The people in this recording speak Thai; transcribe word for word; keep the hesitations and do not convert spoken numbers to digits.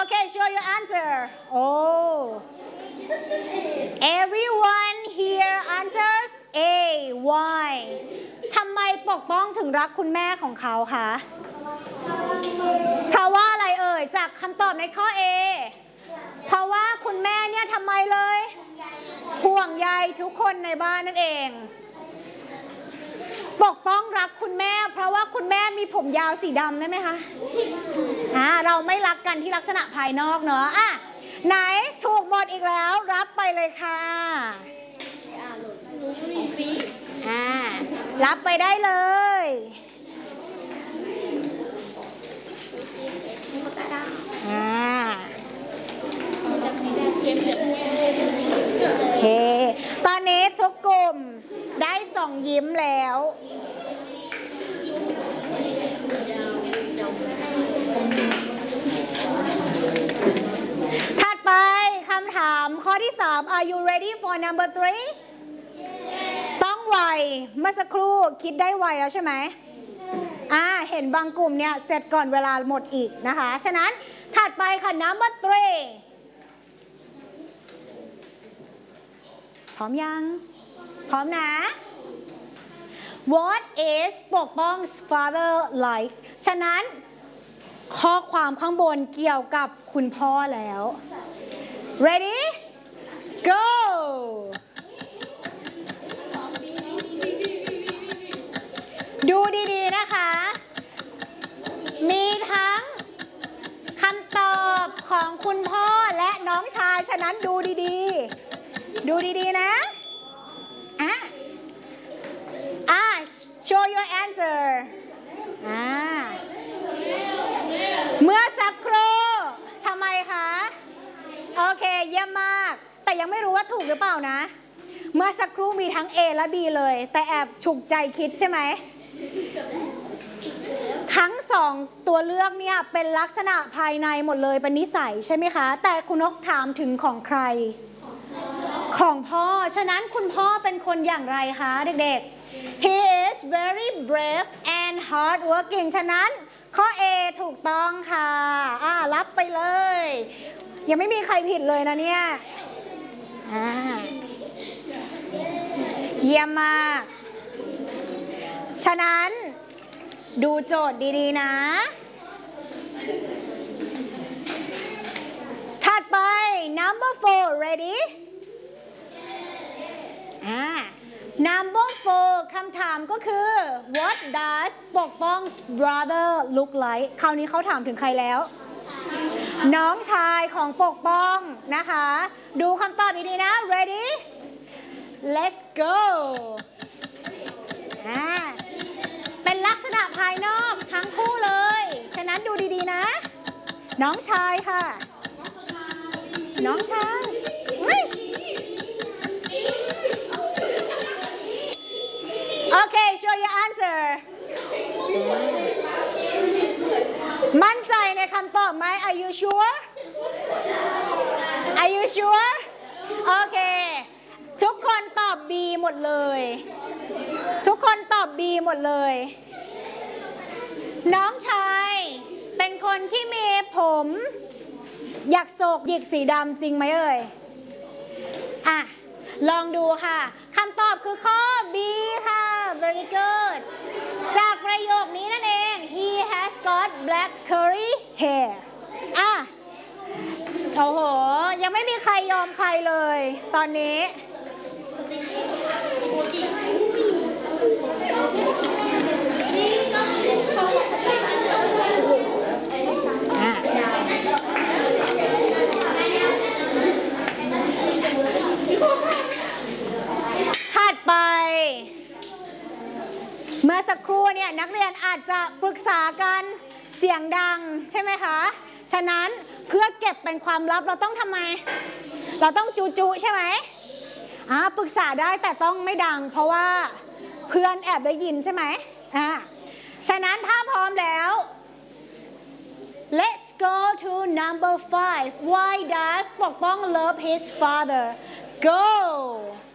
Okay, show your answer. Oh, everyone here answers A. Why? ทำไมปกป้องถึงรักคุณแม่ของเขาคะเพราะว่าอะไรเอ่ยจากคำตอบในข้อ A เพราะว่าคุณแม่เนี่ยทำไมเลยห่วงใยทุกคนในบ้านนั่นเองปกป้องรักคุณแม่เพราะว่าคุณแม่มีผมยาวสีดำได้ไหมคะอ่าเราไม่รักกันที่ลักษณะภายนอกเนอะอ่ะไหนถูกหมดอีกแล้วรับไปเลยค่ะอ่ารับไปได้เลยอ่าโอเคตอนนี้ทุกกลุ่มได้ส่งยิ้มแล้วถัดไปคำถามข้อที่สาม Are you ready for number three ต้องไวเมื่อสักครู่คิดได้ไวแล้วใช่ไหมอ่าเห็นบางกลุ่มเนี่ยเสร็จก่อนเวลาหมดอีกนะคะฉะนั้นถัดไปค่ะ number three พร้อมยังพร้อมนะ What is ปกป้อง father like ฉะนั้นข้อความข้างบนเกี่ยวกับคุณพ่อแล้ว Ready go ดูดีๆนะคะมีทั้งคำตอบของคุณพ่อและน้องชายฉะนั้นดูดีๆดูดีๆนะอ่ะอ่ะ show your answer อ่าเมื่อสักครู่ทำไมคะโอเคเยี่ยมมากแต่ยังไม่รู้ว่าถูกหรือเปล่านะเมื่อสักครู่มีทั้ง A และ B เลยแต่แอบฉุกใจคิดใช่ไหมทั้งสองตัวเลือกเนี่ยเป็นลักษณะภายในหมดเลยเป็นนิสัยใช่ไหมคะแต่คุณนกถามถึงของใครของพ่อฉะนั้นคุณพ่อเป็นคนอย่างไรคะเด็กๆ He is very brave and hard working ฉะนั้นข้อ A ถูกต้องค่ะอ่ารับไปเลยยังไม่มีใครผิดเลยนะเนี่ยอ่าเยี่ยมมากฉะนั้นดูโจทย์ดีๆนะถัดไป number four ready อ่า number four คำถามก็คือ what does ปกป้อง brother look like คราวนี้เขาถามถึงใครแล้วน้องชายของปกป้องนะคะดูคำตอบดีๆนะ ready let's go อ่าเป็นลักษณะภายนอกทั้งคู่เลยฉะนั้นดูดีๆนะน้องชายค่ะน้องชายโอเค show your answer มั่นใจในคำตอบไหม Are you sure Are you sure โอเคทุกคนตอบ B หมดเลยทุกคนตอบ B หมดเลยน้องชายเป็นคนที่มีผมอยากโศกหยิกสีดำจริงไหมเอ่ยอ่ะลองดูค่ะคำตอบคือข้อ B ค่ะ very good จากประโยคนี้นั่นเอง he has got black curly hair อ่ะโอ้โหยังไม่มีใครยอมใครเลยตอนนี้ถัดไปเมื่อสักครู่เนี่ยนักเรียนอาจจะปรึกษากันเสียงดังใช่ไหมคะฉะนั้นเพื่อเก็บเป็นความลับเราต้องทำไมเราต้องจูจูใช่ไหมอ่าปรึกษาได้แต่ต้องไม่ดังเพราะว่าเพื่อนแอบได้ยินใช่ไหมอ่าฉะนั้นถ้าพร้อมแล้ว let's go to number five why does ปกป้อง love his father go